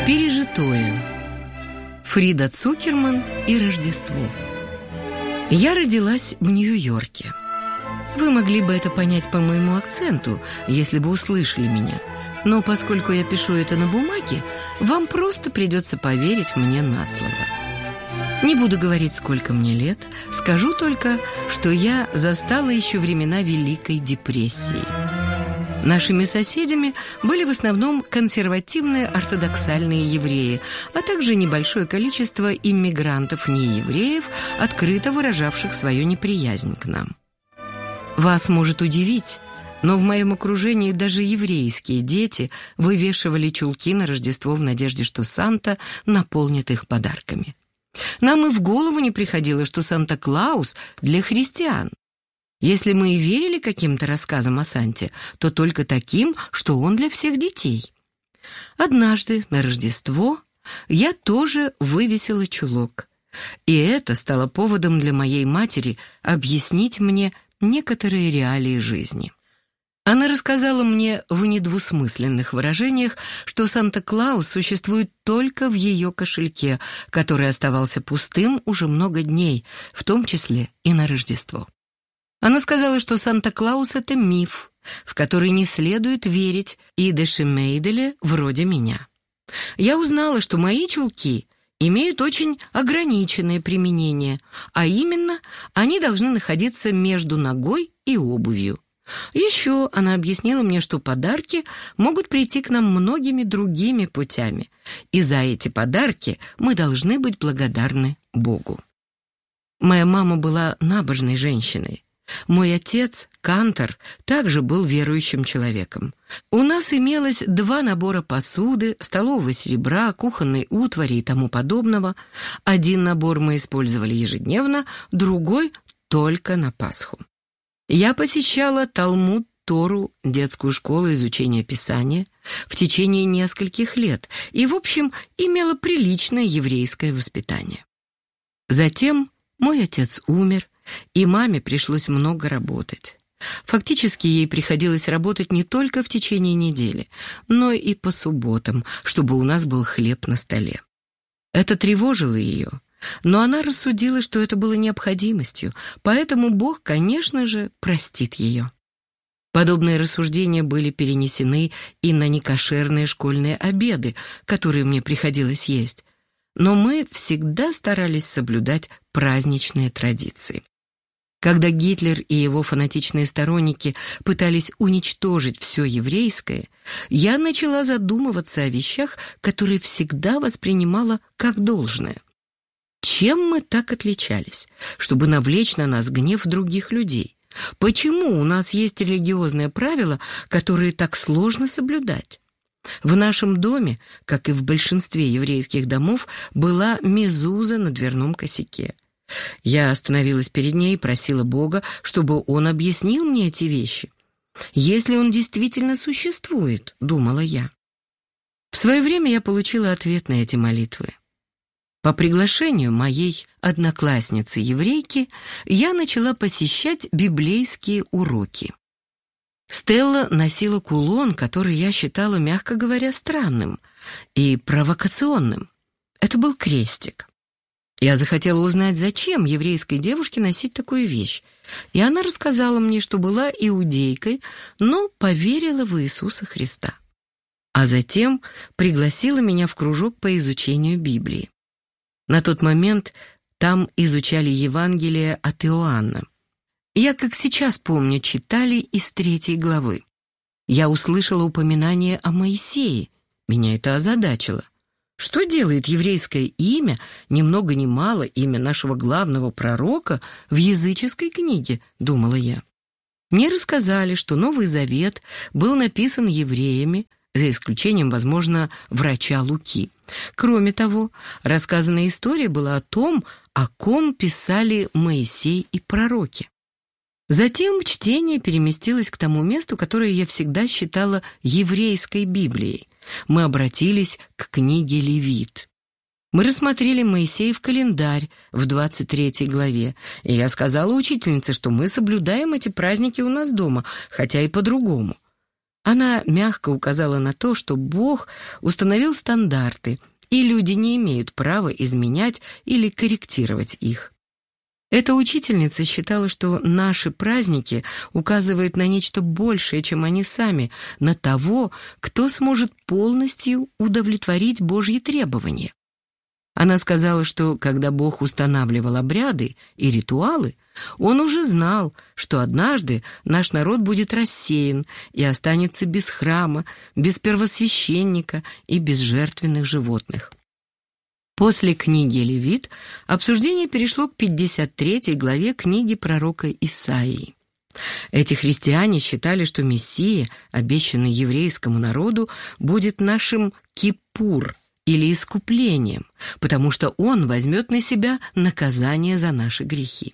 Пережитое. Фрида Цукерман и Рождество. Я родилась в Нью-Йорке. Вы могли бы это понять по моему акценту, если бы услышали меня. Но поскольку я пишу это на бумаге, вам просто придется поверить мне на слово. Не буду говорить, сколько мне лет, скажу только, что я застала еще времена Великой депрессии. Нашими соседями были в основном консервативные ортодоксальные евреи, а также небольшое количество иммигрантов-неевреев, открыто выражавших свою неприязнь к нам. Вас может удивить, но в моем окружении даже еврейские дети вывешивали чулки на Рождество в надежде, что Санта наполнит их подарками. Нам и в голову не приходило, что Санта-Клаус для христиан. Если мы и верили каким-то рассказам о Санте, то только таким, что он для всех детей. Однажды на Рождество я тоже вывесила чулок, и это стало поводом для моей матери объяснить мне некоторые реалии жизни. Она рассказала мне в недвусмысленных выражениях, что Санта-Клаус существует только в ее кошельке, который оставался пустым уже много дней, в том числе и на Рождество. Она сказала, что Санта-Клаус — это миф, в который не следует верить идеше мейделе вроде меня. Я узнала, что мои чулки имеют очень ограниченное применение, а именно, они должны находиться между ногой и обувью. Еще она объяснила мне, что подарки могут прийти к нам многими другими путями, и за эти подарки мы должны быть благодарны Богу. Моя мама была набожной женщиной. Мой отец, кантор, также был верующим человеком. У нас имелось 2 набора посуды, столового серебра, кухонной утвари и тому подобного. Один набор мы использовали ежедневно, другой — только на Пасху. Я посещала Талмуд, Тору, детскую школу изучения Писания в течение нескольких лет и, в общем, имела приличное еврейское воспитание. Затем мой отец умер, и маме пришлось много работать. Фактически ей приходилось работать не только в течение недели, но и по субботам, чтобы у нас был хлеб на столе. Это тревожило ее, но она рассудила, что это было необходимостью, поэтому Бог, конечно же, простит ее. Подобные рассуждения были перенесены и на некошерные школьные обеды, которые мне приходилось есть, но мы всегда старались соблюдать праздничные традиции. Когда Гитлер и его фанатичные сторонники пытались уничтожить все еврейское, я начала задумываться о вещах, которые всегда воспринимала как должное. Чем мы так отличались, чтобы навлечь на нас гнев других людей? Почему у нас есть религиозные правила, которые так сложно соблюдать? В нашем доме, как и в большинстве еврейских домов, была мезуза на дверном косяке. Я остановилась перед ней и просила Бога, чтобы Он объяснил мне эти вещи. Если Он действительно существует, думала я. В свое время я получила ответ на эти молитвы. По приглашению моей одноклассницы-еврейки я начала посещать библейские уроки. Стелла носила кулон, который я считала, мягко говоря, странным и провокационным. Это был крестик. Я захотела узнать, зачем еврейской девушке носить такую вещь, и она рассказала мне, что была иудейкой, но поверила в Иисуса Христа. А затем пригласила меня в кружок по изучению Библии. На тот момент там изучали Евангелие от Иоанна. Я, как сейчас помню, читали из 3 главы. Я услышала упоминание о Моисее. Меня это озадачило. Что делает еврейское имя, ни много ни мало имя нашего главного пророка, в языческой книге, думала я. Мне рассказали, что Новый Завет был написан евреями, за исключением, возможно, врача Луки. Кроме того, рассказанная история была о том, о ком писали Моисей и пророки. Затем чтение переместилось к тому месту, которое я всегда считала еврейской Библией. Мы обратились к книге Левит. Мы рассмотрели Моисеев календарь в 23 главе, и я сказала учительнице, что мы соблюдаем эти праздники у нас дома, хотя и по-другому. Она мягко указала на то, что Бог установил стандарты, и люди не имеют права изменять или корректировать их. Эта учительница считала, что наши праздники указывают на нечто большее, чем они сами, на того, кто сможет полностью удовлетворить Божьи требования. Она сказала, что когда Бог устанавливал обряды и ритуалы, Он уже знал, что однажды наш народ будет рассеян и останется без храма, без первосвященника и без жертвенных животных. После книги Левит обсуждение перешло к 53 главе книги пророка Исаии. Эти христиане считали, что Мессия, обещанный еврейскому народу, будет нашим кипур или искуплением, потому что Он возьмет на себя наказание за наши грехи.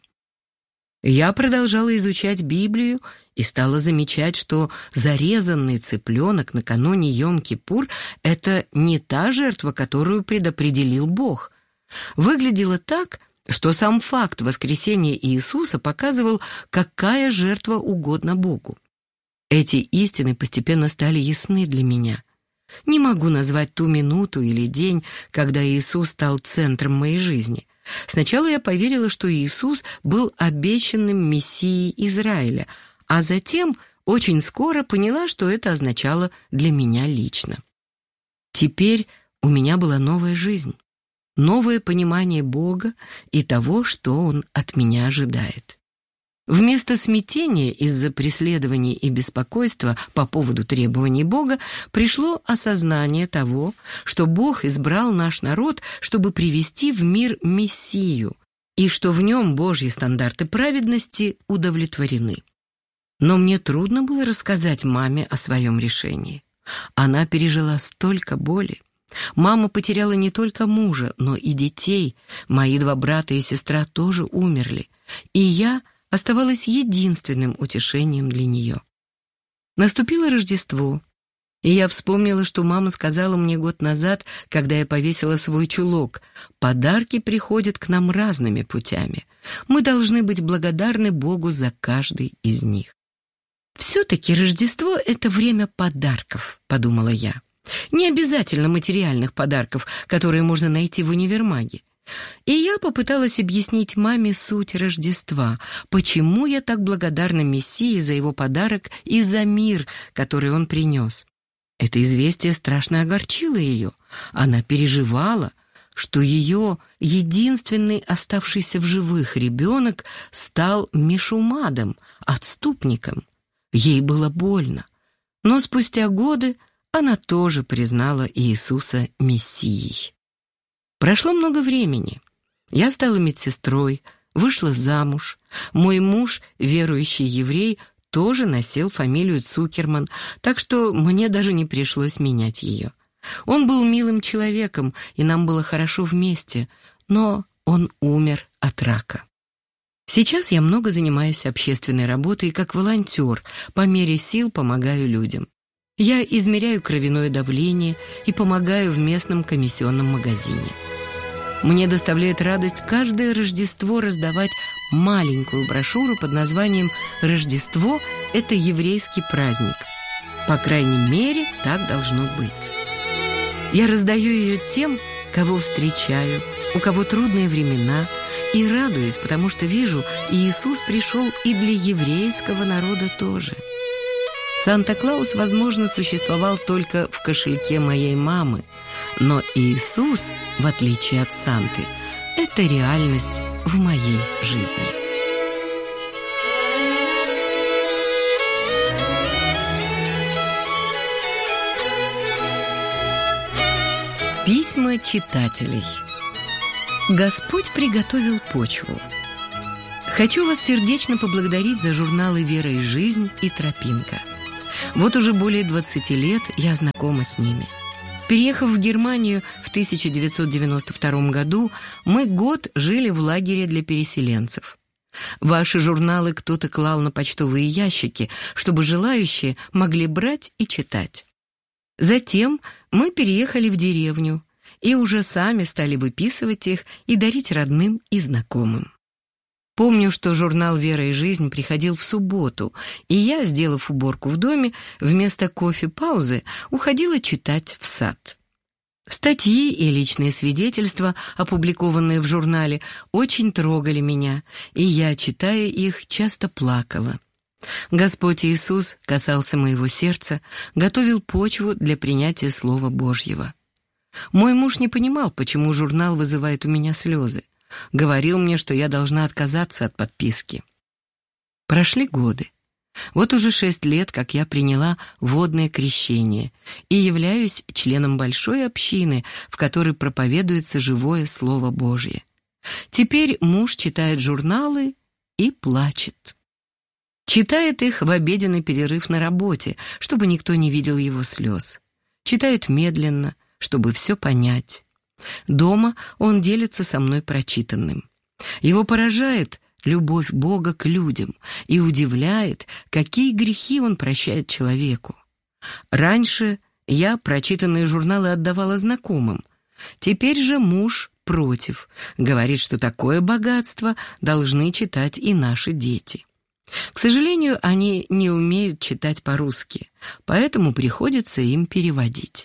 Я продолжала изучать Библию и стала замечать, что зарезанный цыпленок накануне Йом-Кипур — это не та жертва, которую предопределил Бог. Выглядело так, что сам факт воскресения Иисуса показывал, какая жертва угодна Богу. Эти истины постепенно стали ясны для меня. Не могу назвать ту минуту или день, когда Иисус стал центром моей жизни. Сначала я поверила, что Иисус был обещанным Мессией Израиля, а затем очень скоро поняла, что это означало для меня лично. Теперь у меня была новая жизнь, новое понимание Бога и того, что Он от меня ожидает. Вместо смятения из-за преследований и беспокойства по поводу требований Бога пришло осознание того, что Бог избрал наш народ, чтобы привести в мир Мессию, и что в нем Божьи стандарты праведности удовлетворены. Но мне трудно было рассказать маме о своем решении. Она пережила столько боли. Мама потеряла не только мужа, но и детей. Мои 2 брата и сестра тоже умерли. И я оставалась единственным утешением для нее. Наступило Рождество, и я вспомнила, что мама сказала мне год назад, когда я повесила свой чулок: «Подарки приходят к нам разными путями. Мы должны быть благодарны Богу за каждый из них». «Все-таки Рождество — это время подарков», — подумала я. «Не обязательно материальных подарков, которые можно найти в универмаге». И я попыталась объяснить маме суть Рождества, почему я так благодарна Мессии за его подарок и за мир, который он принес. Это известие страшно огорчило ее. Она переживала, что ее единственный оставшийся в живых ребенок стал мешумадом, отступником. Ей было больно, но спустя годы она тоже признала Иисуса Мессией. Прошло много времени. Я стала медсестрой, вышла замуж. Мой муж, верующий еврей, тоже носил фамилию Цукерман, так что мне даже не пришлось менять ее. Он был милым человеком, и нам было хорошо вместе, но он умер от рака. Сейчас я много занимаюсь общественной работой как волонтер, по мере сил помогаю людям. Я измеряю кровяное давление и помогаю в местном комиссионном магазине. Мне доставляет радость каждое Рождество раздавать маленькую брошюру под названием «Рождество – это еврейский праздник». По крайней мере, так должно быть. Я раздаю ее тем, кого встречаю, у кого трудные времена, и радуюсь, потому что вижу, Иисус пришел и для еврейского народа тоже. Санта-Клаус, возможно, существовал только в кошельке моей мамы, но Иисус, в отличие от Санты, это реальность в моей жизни. Письма читателей. Господь приготовил почву. Хочу вас сердечно поблагодарить за журналы «Вера и жизнь» и «Тропинка». Вот уже более 20 лет я знакома с ними. Переехав в Германию в 1992 году, мы год жили в лагере для переселенцев. Ваши журналы кто-то клал на почтовые ящики, чтобы желающие могли брать и читать. Затем мы переехали в деревню и уже сами стали выписывать их и дарить родным и знакомым. Помню, что журнал «Вера и жизнь» приходил в субботу, и я, сделав уборку в доме, вместо кофе-паузы уходила читать в сад. Статьи и личные свидетельства, опубликованные в журнале, очень трогали меня, и я, читая их, часто плакала. Господь Иисус касался моего сердца, готовил почву для принятия Слова Божьего. Мой муж не понимал, почему журнал вызывает у меня слезы. Говорил мне, что я должна отказаться от подписки. Прошли годы. Вот уже 6 лет, как я приняла водное крещение и являюсь членом большой общины, в которой проповедуется живое Слово Божье. Теперь муж читает журналы и плачет. Читает их в обеденный перерыв на работе, чтобы никто не видел его слез. Читает медленно, чтобы все понять. Дома он делится со мной прочитанным. Его поражает любовь Бога к людям и удивляет, какие грехи Он прощает человеку. Раньше я прочитанные журналы отдавала знакомым. Теперь же муж против, говорит, что такое богатство должны читать и наши дети. К сожалению, они не умеют читать по-русски, поэтому приходится им переводить.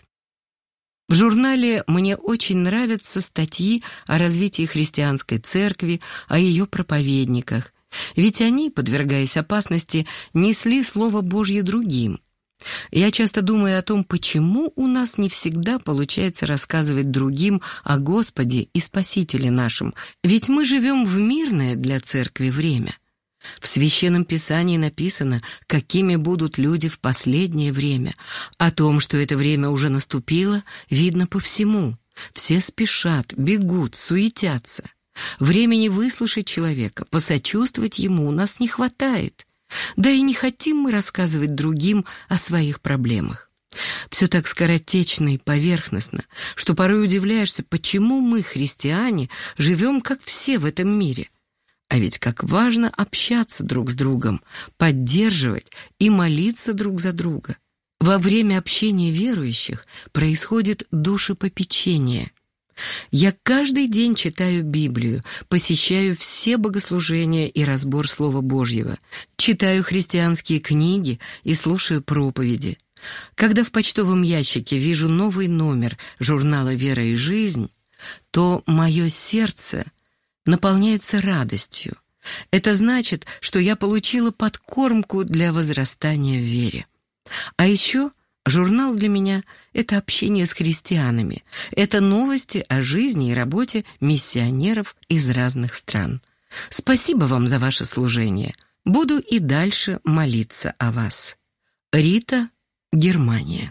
В журнале мне очень нравятся статьи о развитии христианской церкви, о ее проповедниках, ведь они, подвергаясь опасности, несли Слово Божье другим. Я часто думаю о том, почему у нас не всегда получается рассказывать другим о Господе и Спасителе нашем, ведь мы живем в мирное для церкви время. В Священном Писании написано, какими будут люди в последнее время. О том, что это время уже наступило, видно по всему. Все спешат, бегут, суетятся. Времени выслушать человека, посочувствовать ему у нас не хватает. Да и не хотим мы рассказывать другим о своих проблемах. Все так скоротечно и поверхностно, что порой удивляешься, почему мы, христиане, живем как все в этом мире. А ведь как важно общаться друг с другом, поддерживать и молиться друг за друга. Во время общения верующих происходит душепопечение. Я каждый день читаю Библию, посещаю все богослужения и разбор Слова Божьего, читаю христианские книги и слушаю проповеди. Когда в почтовом ящике вижу новый номер журнала «Вера и жизнь», то мое сердце наполняется радостью. Это значит, что я получила подкормку для возрастания в вере. А еще журнал для меня — это общение с христианами, это новости о жизни и работе миссионеров из разных стран. Спасибо вам за ваше служение. Буду и дальше молиться о вас. Рита, Германия.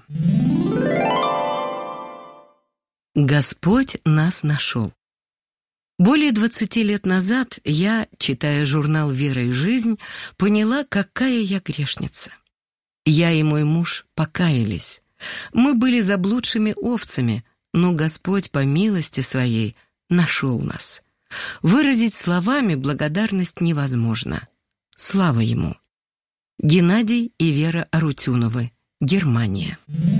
Господь нас нашел. Более 20 лет назад я, читая журнал «Вера и жизнь», поняла, какая я грешница. Я и мой муж покаялись. Мы были заблудшими овцами, но Господь по милости Своей нашел нас. Выразить словами благодарность невозможно. Слава Ему. Геннадий и Вера Арутюновы, Германия.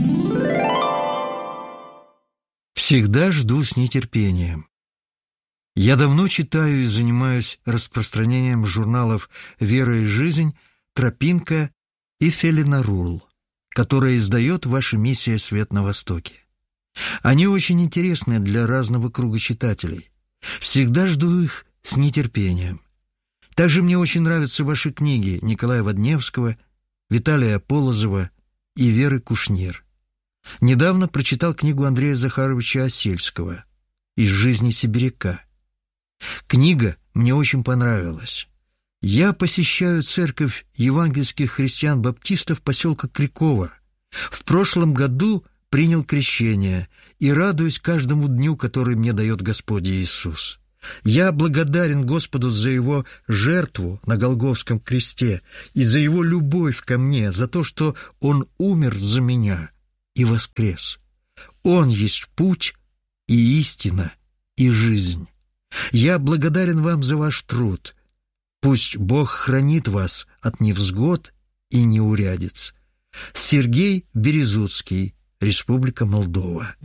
Всегда жду с нетерпением. Я давно читаю и занимаюсь распространением журналов «Вера и жизнь», «Тропинка» и «Фелинарул», которые издает ваша миссия «Свет на Востоке». Они очень интересны для разного круга читателей. Всегда жду их с нетерпением. Также мне очень нравятся ваши книги Николая Водневского, Виталия Полозова и Веры Кушнир. Недавно прочитал книгу Андрея Захаровича Осельского «Из жизни сибиряка». Книга мне очень понравилась. Я посещаю церковь евангельских христиан-баптистов поселка Крикова. В прошлом году принял крещение и радуюсь каждому дню, который мне дает Господь Иисус. Я благодарен Господу за Его жертву на Голгофском кресте и за Его любовь ко мне, за то, что Он умер за меня и воскрес. Он есть путь и истина и жизнь. Я благодарен вам за ваш труд. Пусть Бог хранит вас от невзгод и неурядиц. Сергей Березуцкий, Республика Молдова.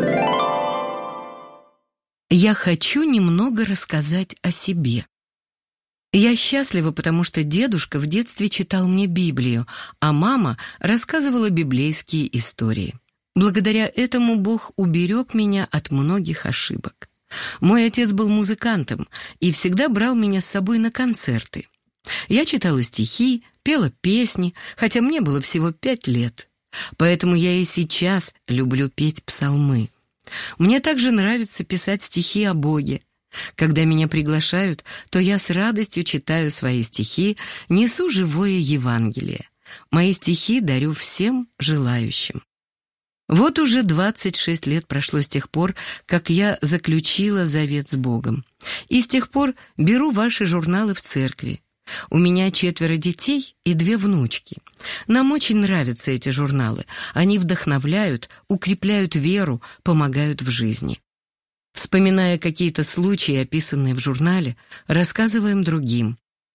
Я хочу немного рассказать о себе. Я счастлива, потому что дедушка в детстве читал мне Библию, а мама рассказывала библейские истории. Благодаря этому Бог уберег меня от многих ошибок. Мой отец был музыкантом и всегда брал меня с собой на концерты. Я читала стихи, пела песни, хотя мне было всего 5 лет. Поэтому я и сейчас люблю петь псалмы. Мне также нравится писать стихи о Боге. Когда меня приглашают, то я с радостью читаю свои стихи, несу живое Евангелие. Мои стихи дарю всем желающим. Вот уже 26 лет прошло с тех пор, как я заключила завет с Богом. И с тех пор беру ваши журналы в церкви. У меня 4 детей и 2 внучки. Нам очень нравятся эти журналы. Они вдохновляют, укрепляют веру, помогают в жизни. Вспоминая какие-то случаи, описанные в журнале, рассказываем другим.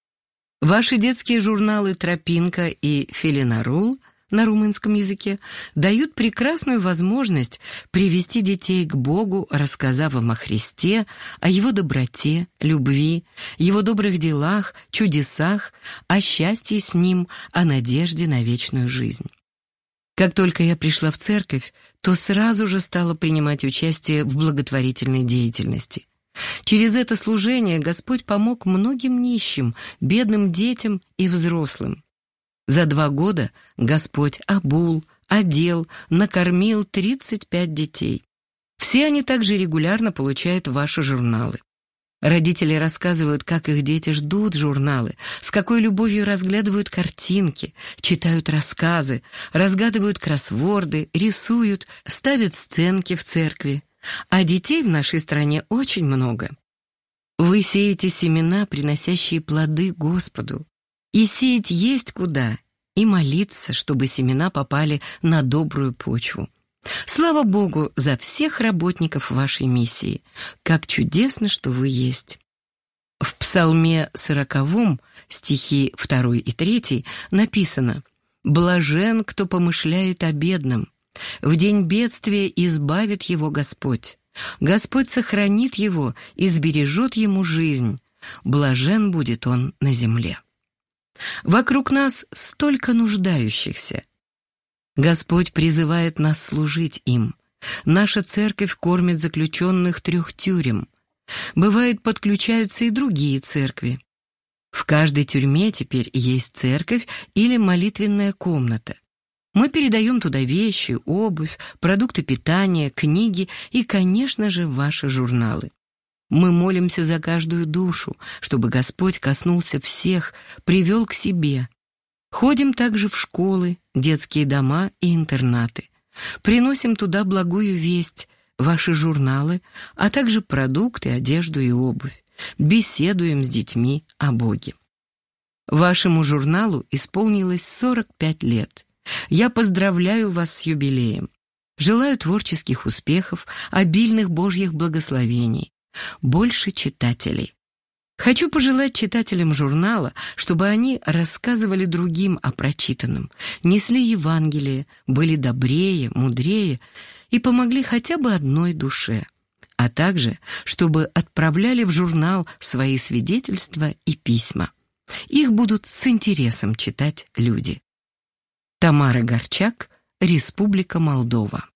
Ваши детские журналы «Тропинка» и «Филинарул» на румынском языке дают прекрасную возможность привести детей к Богу, рассказав им о Христе, о Его доброте, любви, Его добрых делах, чудесах, о счастье с Ним, о надежде на вечную жизнь. Как только я пришла в церковь, то сразу же стала принимать участие в благотворительной деятельности. Через это служение Господь помог многим нищим, бедным детям и взрослым. За 2 года Господь обул, одел, накормил 35 детей. Все они также регулярно получают ваши журналы. Родители рассказывают, как их дети ждут журналы, с какой любовью разглядывают картинки, читают рассказы, разгадывают кроссворды, рисуют, ставят сценки в церкви. А детей в нашей стране очень много. Вы сеете семена, приносящие плоды Господу. И сеять есть куда, и молиться, чтобы семена попали на добрую почву. Слава Богу за всех работников вашей миссии. Как чудесно, что вы есть. В Псалме 40, стихи 2 и 3 написано: «Блажен, кто помышляет о бедном. В день бедствия избавит его Господь. Господь сохранит его и сбережет ему жизнь. Блажен будет он на земле». Вокруг нас столько нуждающихся. Господь призывает нас служить им. Наша церковь кормит заключенных 3 тюрем. Бывает, подключаются и другие церкви. В каждой тюрьме теперь есть церковь или молитвенная комната. Мы передаем туда вещи, обувь, продукты питания, книги и, конечно же, ваши журналы. Мы молимся за каждую душу, чтобы Господь коснулся всех, привел к себе. Ходим также в школы, детские дома и интернаты. Приносим туда благую весть, ваши журналы, а также продукты, одежду и обувь. Беседуем с детьми о Боге. Вашему журналу исполнилось 45 лет. Я поздравляю вас с юбилеем. Желаю творческих успехов, обильных Божьих благословений, больше читателей. Хочу пожелать читателям журнала, чтобы они рассказывали другим о прочитанном, несли Евангелие, были добрее, мудрее и помогли хотя бы одной душе, а также, чтобы отправляли в журнал свои свидетельства и письма. Их будут с интересом читать люди. Тамара Горчак, Республика Молдова.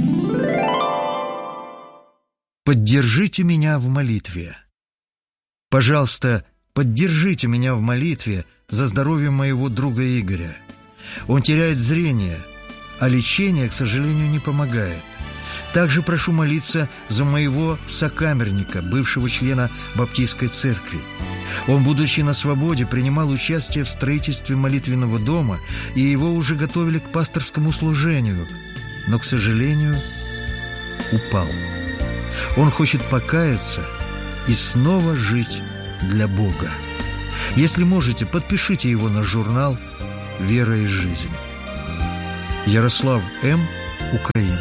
Поддержите меня в молитве. Пожалуйста, поддержите меня в молитве за здоровье моего друга Игоря. Он теряет зрение, а лечение, к сожалению, не помогает. Также прошу молиться за моего сокамерника, бывшего члена Баптистской церкви. Он, будучи на свободе, принимал участие в строительстве молитвенного дома, и его уже готовили к пасторскому служению, но, к сожалению, упал. Он хочет покаяться и снова жить для Бога. Если можете, подпишите его на журнал «Вера и жизнь». Ярослав М., Украина.